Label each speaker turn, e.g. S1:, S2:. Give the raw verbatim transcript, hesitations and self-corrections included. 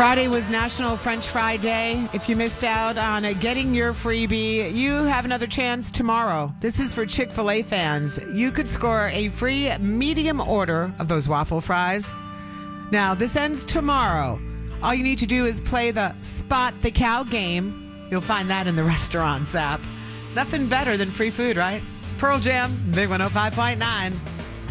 S1: Friday was National French Fry Day. If you missed out on uh, getting your freebie, you have another chance tomorrow. This is for Chick-fil-A fans. You could score a free medium order of those waffle fries. Now, this ends tomorrow. All you need to do is play the Spot the Cow game. You'll find that in the restaurants app. Nothing better than free food, right? Pearl Jam, Big one oh five point nine.